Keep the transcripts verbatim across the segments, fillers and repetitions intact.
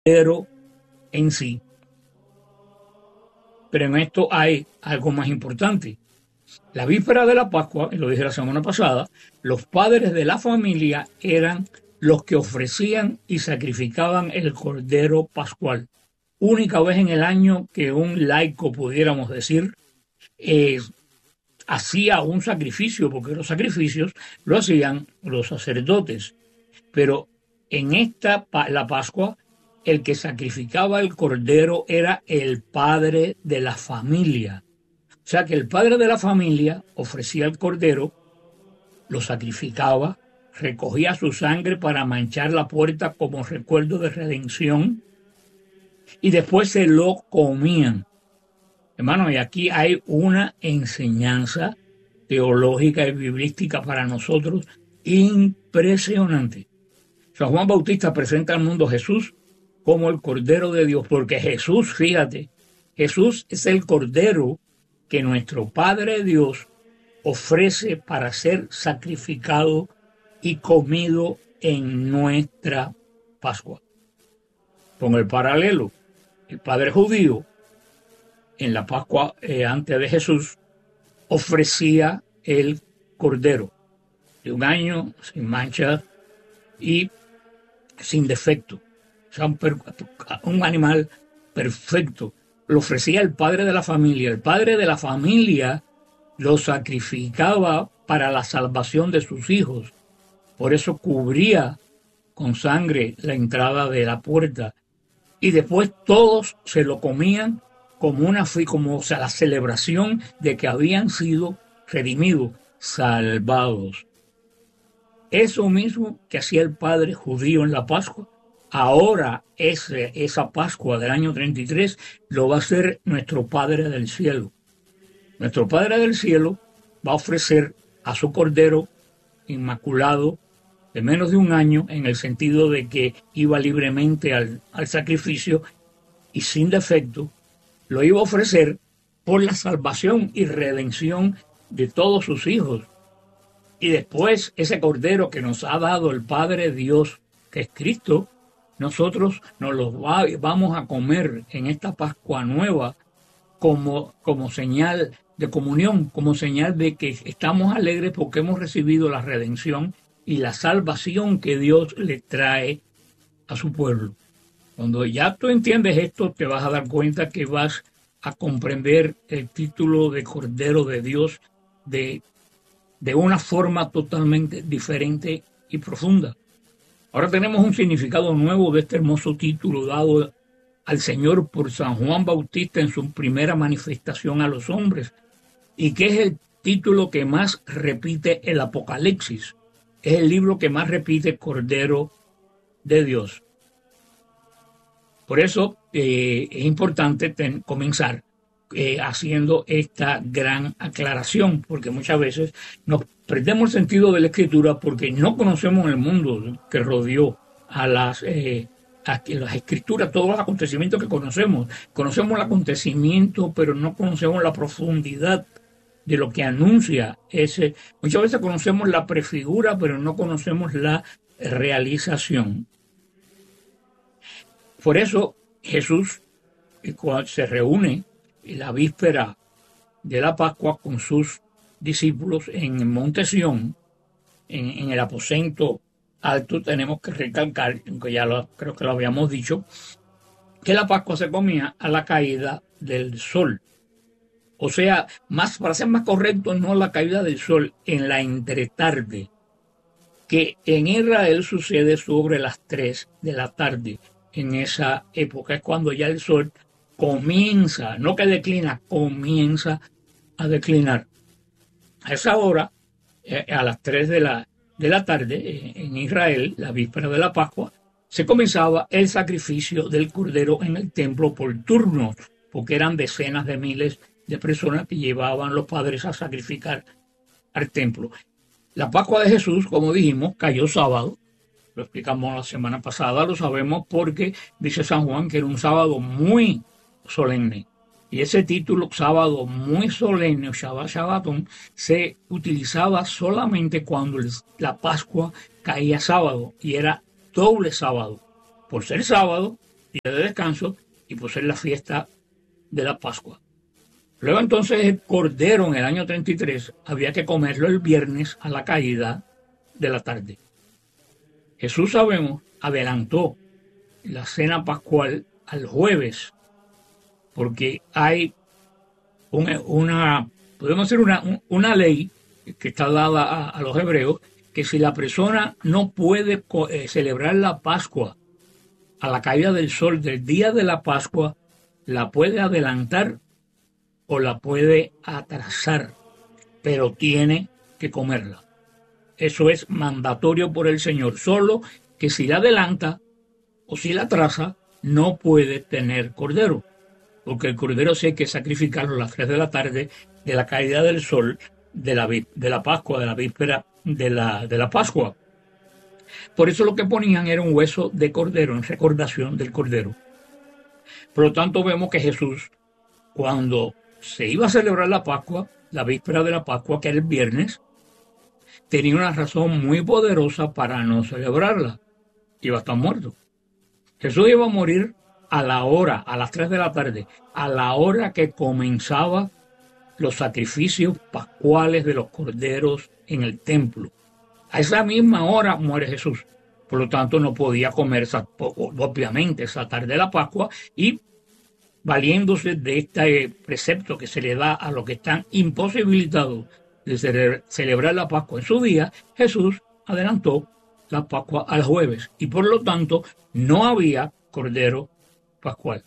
cordero en sí. Pero en esto hay algo más importante. La víspera de la Pascua, y lo dije la semana pasada, los padres de la familia eran los que ofrecían y sacrificaban el cordero pascual. Única vez en el año que un laico, pudiéramos decir, eh, hacía un sacrificio, porque los sacrificios lo hacían los sacerdotes. Pero en esta, la Pascua, el que sacrificaba el cordero era el padre de la familia. O sea que el padre de la familia ofrecía el cordero, lo sacrificaba, recogía su sangre para manchar la puerta como recuerdo de redención y después se lo comían. Hermano, y aquí hay una enseñanza teológica y biblística para nosotros impresionante. San Juan Bautista presenta al mundo a Jesús como el Cordero de Dios, porque Jesús, fíjate, Jesús es el Cordero que nuestro Padre Dios ofrece para ser sacrificado y comido en nuestra Pascua. Con el paralelo, el Padre judío, en la Pascua eh, antes de Jesús, ofrecía el Cordero de un año, sin mancha y sin defecto. O sea, un, un animal perfecto. Lo ofrecía el padre de la familia. El padre de la familia lo sacrificaba para la salvación de sus hijos. Por eso cubría con sangre la entrada de la puerta. Y después todos se lo comían como una como, o sea, la celebración de que habían sido redimidos, salvados. Eso mismo que hacía el padre judío en la Pascua, ahora ese, esa Pascua del año treinta y tres lo va a hacer nuestro Padre del Cielo. Nuestro Padre del Cielo va a ofrecer a su Cordero inmaculado de menos de un año, en el sentido de que iba libremente al, al sacrificio y sin defecto, lo iba a ofrecer por la salvación y redención de todos sus hijos. Y después ese Cordero que nos ha dado el Padre Dios, que es Cristo, nosotros nos lo va, vamos a comer en esta Pascua nueva como, como señal de comunión, como señal de que estamos alegres porque hemos recibido la redención y la salvación que Dios le trae a su pueblo. Cuando ya tú entiendes esto, te vas a dar cuenta que vas a comprender el título de Cordero de Dios de, de una forma totalmente diferente y profunda. Ahora tenemos un significado nuevo de este hermoso título dado al Señor por San Juan Bautista en su primera manifestación a los hombres, y que es el título que más repite el Apocalipsis. Es el libro que más repite Cordero de Dios. Por eso eh, es importante ten, comenzar eh, haciendo esta gran aclaración, porque muchas veces nos perdemos el sentido de la Escritura porque no conocemos el mundo que rodeó a las, eh, a las Escrituras, todos los acontecimientos que conocemos. Conocemos el acontecimiento, pero no conocemos la profundidad de lo que anuncia ese. Muchas veces conocemos la prefigura, pero no conocemos la realización. Por eso Jesús se reúne en la víspera de la Pascua con sus discípulos en el monte Sión, en, en el aposento alto. Tenemos que recalcar, aunque ya lo, creo que lo habíamos dicho, que la Pascua se comía a la caída del sol. O sea, más, para ser más correcto, no la caída del sol, en la entretarde, que en Israel sucede sobre las tres de la tarde. En esa época es cuando ya el sol comienza, no que declina, comienza a declinar. A esa hora, eh, a las tres de la, de la tarde, eh, en Israel, la víspera de la Pascua, se comenzaba el sacrificio del cordero en el templo por turnos, porque eran decenas de miles de personas que llevaban los padres a sacrificar al templo. La Pascua de Jesús, como dijimos, cayó sábado. Lo explicamos la semana pasada, lo sabemos porque dice San Juan que era un sábado muy solemne. Y ese título, sábado muy solemne, o Shabbat Shabbaton, se utilizaba solamente cuando la Pascua caía sábado, y era doble sábado. Por ser sábado, día de descanso, y pues es la fiesta de la Pascua. Luego entonces el cordero en el año treinta y tres había que comerlo el viernes a la caída de la tarde. Jesús, sabemos, adelantó la cena pascual al jueves, porque hay una, una podemos decir una, una ley que está dada a, a los hebreos, que si la persona no puede eh, celebrar la Pascua a la caída del sol del día de la Pascua, la puede adelantar o la puede atrasar, pero tiene que comerla. Eso es mandatorio por el Señor, solo que si la adelanta o si la atrasa, no puede tener cordero, porque el cordero sí hay que sacrificarlo a las tres de la tarde de la caída del sol de la, de la Pascua, de la víspera de la, de la Pascua. Por eso lo que ponían era un hueso de cordero, en recordación del cordero. Por lo tanto, vemos que Jesús, cuando se iba a celebrar la Pascua, la víspera de la Pascua, que era el viernes, tenía una razón muy poderosa para no celebrarla. Iba a estar muerto. Jesús iba a morir a la hora, a las tres de la tarde, a la hora que comenzaba los sacrificios pascuales de los corderos en el templo. A esa misma hora muere Jesús. Por lo tanto, no podía comer, obviamente, esa tarde de la Pascua, y valiéndose de este precepto que se le da a los que están imposibilitados de celebrar la Pascua en su día, Jesús adelantó la Pascua al jueves, y por lo tanto no había cordero pascual.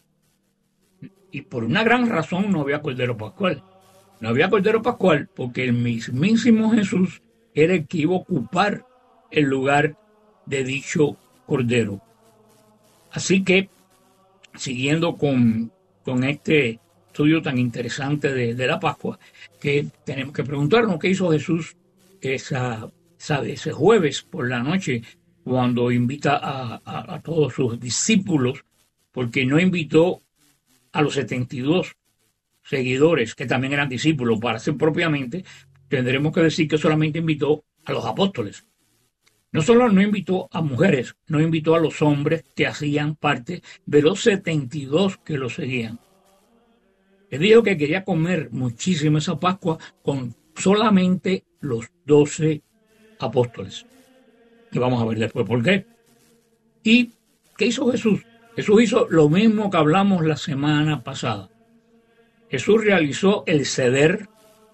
Y por una gran razón no había cordero pascual. No había cordero pascual porque el mismísimo Jesús era el que iba a ocupar el lugar de dicho cordero. Así que, siguiendo con, con este estudio tan interesante de, de la Pascua, que tenemos que preguntarnos qué hizo Jesús esa, esa, ese jueves por la noche, cuando invita a, a, a todos sus discípulos, porque no invitó a los setenta y dos seguidores, que también eran discípulos, para ser propiamente, tendremos que decir que solamente invitó a los apóstoles. No solo no invitó a mujeres, no invitó a los hombres que hacían parte de los setenta y dos que lo seguían. Él dijo que quería comer muchísimo esa Pascua con solamente los doce apóstoles. Y vamos a ver después por qué. ¿Y qué hizo Jesús? Jesús hizo lo mismo que hablamos la semana pasada. Jesús realizó el Seder,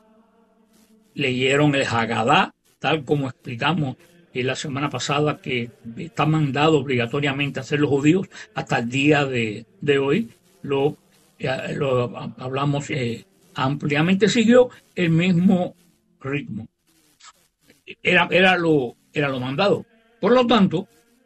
leyeron el Hagadá, tal como explicamos en la semana pasada, que está mandado obligatoriamente a hacer los judíos hasta el día de, de hoy. Lo, eh, lo hablamos eh, ampliamente, siguió el mismo ritmo. Era, era, lo, era lo mandado. Por lo tanto,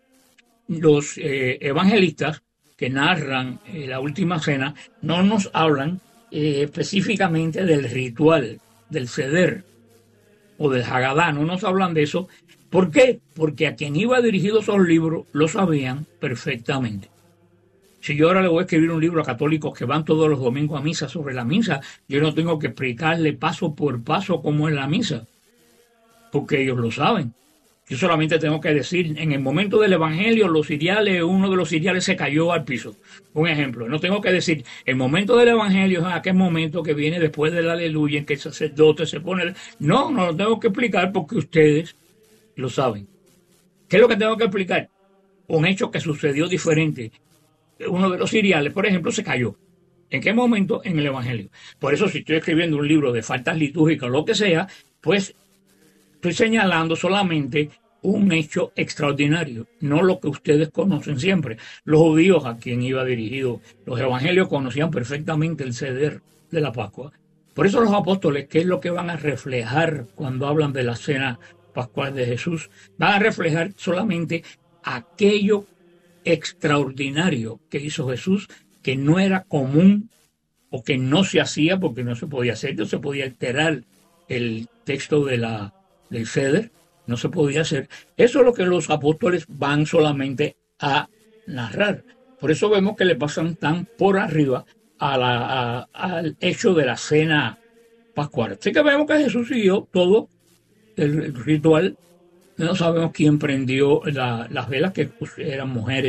los eh, evangelistas que narran eh, la última cena no nos hablan eh, específicamente del ritual, del Seder o del Hagadá, no nos hablan de eso. ¿Por qué? Porque a quien iba dirigido esos libros lo sabían perfectamente. Si yo ahora le voy a escribir un libro a católicos que van todos los domingos a misa sobre la misa, yo no tengo que explicarle paso por paso cómo es la misa, porque ellos lo saben. Yo solamente tengo que decir, en el momento del evangelio, los ciriales, uno de los ciriales se cayó al piso. Un ejemplo. No tengo que decir, el momento del evangelio es aquel momento que viene después del aleluya, en que el sacerdote se pone... No, no lo tengo que explicar porque ustedes lo saben. ¿Qué es lo que tengo que explicar? Un hecho que sucedió diferente. Uno de los ciriales, por ejemplo, se cayó. ¿En qué momento? En el evangelio. Por eso, si estoy escribiendo un libro de faltas litúrgicas o lo que sea, pues estoy señalando solamente un hecho extraordinario, no lo que ustedes conocen siempre. Los judíos, a quien iba dirigido los evangelios, conocían perfectamente el Seder de la Pascua. Por eso los apóstoles, ¿qué es lo que van a reflejar cuando hablan de la cena pascual de Jesús? Van a reflejar solamente aquello extraordinario que hizo Jesús, que no era común o que no se hacía porque no se podía hacer, no se podía alterar el texto de la del Seder, no se podía hacer. Eso es lo que los apóstoles van solamente a narrar. Por eso vemos que le pasan tan por arriba a la, a, al hecho de la cena pascual. Así que vemos que Jesús siguió todo el, el ritual. No sabemos quién prendió la, las velas, que pues, eran mujeres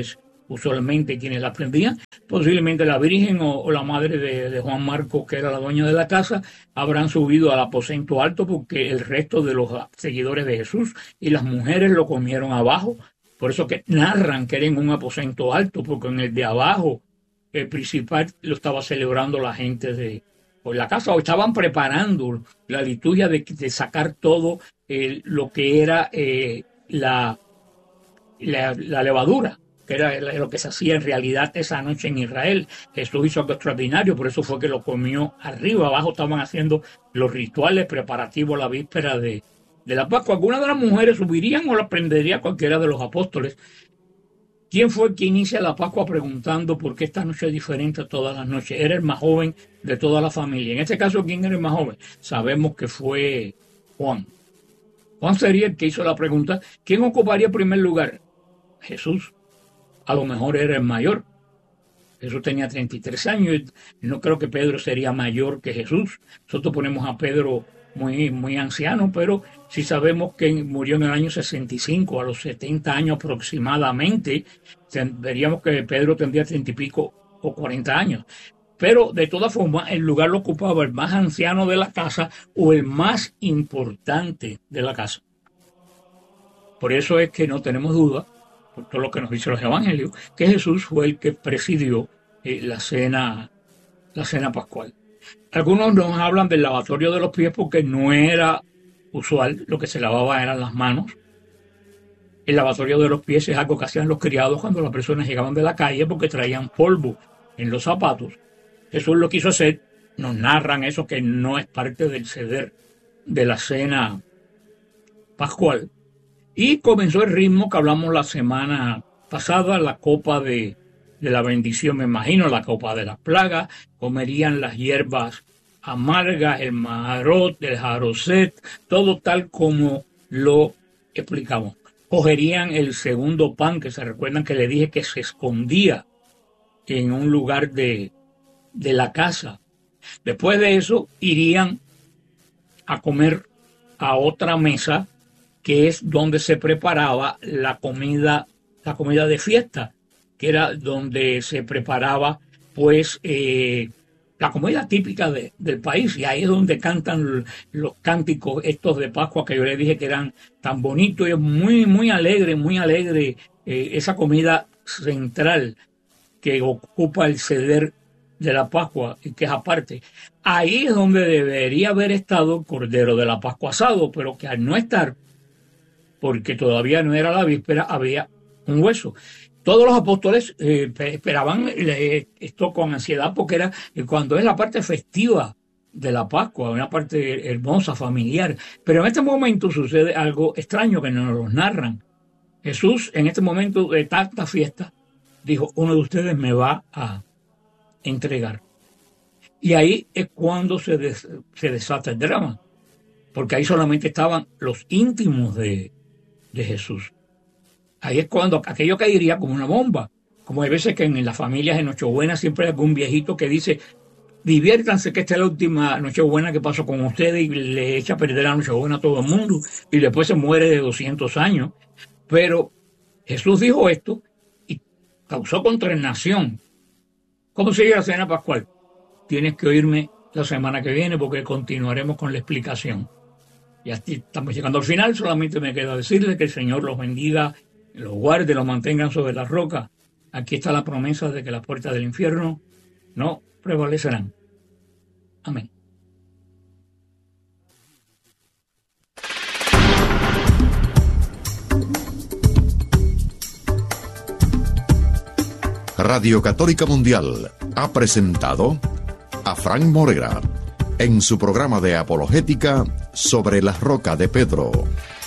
usualmente quienes la prendían, posiblemente la Virgen o, o la madre de, de Juan Marcos, que era la dueña de la casa, habrán subido al aposento alto porque el resto de los seguidores de Jesús y las mujeres lo comieron abajo. Por eso que narran que era en un aposento alto, porque en el de abajo, el principal, lo estaba celebrando la gente de por la casa, o estaban preparando la liturgia de, de sacar todo eh, lo que era eh, la, la, la levadura, que era lo que se hacía en realidad esa noche en Israel. Jesús hizo algo extraordinario, por eso fue que lo comió arriba. Abajo estaban haciendo los rituales preparativos a la víspera de, de la Pascua. Algunas de las mujeres subirían o la prendería cualquiera de los apóstoles. ¿Quién fue quien inicia la Pascua preguntando por qué esta noche es diferente a todas las noches? Era el más joven de toda la familia. En este caso, ¿quién era el más joven? Sabemos que fue Juan. Juan sería el que hizo la pregunta. ¿Quién ocuparía el primer lugar? Jesús. A lo mejor era el mayor. Jesús tenía treinta y tres años. No creo que Pedro sería mayor que Jesús. Nosotros ponemos a Pedro muy, muy anciano, pero sí sabemos que murió en el año sesenta y cinco, a los setenta años aproximadamente. Veríamos que Pedro tendría treinta y pico o cuarenta años. Pero de todas formas, el lugar lo ocupaba el más anciano de la casa o el más importante de la casa. Por eso es que no tenemos duda, por todo lo que nos dicen los evangelios, que Jesús fue el que presidió eh, la cena, la cena pascual. Algunos nos hablan del lavatorio de los pies porque no era usual, lo que se lavaba eran las manos. El lavatorio de los pies es algo que hacían los criados cuando las personas llegaban de la calle porque traían polvo en los zapatos. Jesús lo quiso hacer, nos narran eso que no es parte del ceder de la cena pascual. Y comenzó el ritmo que hablamos la semana pasada, la copa de, de la bendición, me imagino, la copa de las plagas. Comerían las hierbas amargas, el maharot, el jaroset, todo tal como lo explicamos. Cogerían el segundo pan, que se recuerdan que le dije que se escondía en un lugar de, de la casa. Después de eso, irían a comer a otra mesa, que es donde se preparaba la comida, la comida de fiesta, que era donde se preparaba, pues, eh, la comida típica de, del país. Y ahí es donde cantan los cánticos estos de Pascua, que yo les dije que eran tan bonitos. Y es muy, muy alegre, muy alegre eh, esa comida central que ocupa el ceder de la Pascua, y que es aparte. Ahí es donde debería haber estado el Cordero de la Pascua asado, pero que al no estar, porque todavía no era la víspera, había un hueso. Todos los apóstoles eh, esperaban eh, esto con ansiedad, porque era eh, cuando es la parte festiva de la Pascua, una parte hermosa, familiar. Pero en este momento sucede algo extraño que nos lo narran. Jesús, en este momento de tanta fiesta, dijo: uno de ustedes me va a entregar. Y ahí es cuando se, des, se desata el drama, porque ahí solamente estaban los íntimos de, de Jesús. Ahí es cuando aquello caería como una bomba. Como hay veces que en las familias de Nochebuena siempre hay algún viejito que dice: diviértanse, que esta es la última Nochebuena que paso con ustedes, y le echa a perder la Nochebuena a todo el mundo, y después se muere de doscientos años. Pero Jesús dijo esto y causó consternación. ¿Cómo sigue la cena pascual? Tienes que oírme la semana que viene, porque continuaremos con la explicación. Y así estamos llegando al final. Solamente me queda decirles que el Señor los bendiga, los guarde, los mantengan sobre la roca. Aquí está la promesa de que las puertas del infierno no prevalecerán. Amén. Radio Católica Mundial ha presentado a Frank Morera en su programa de apologética sobre la roca de Pedro.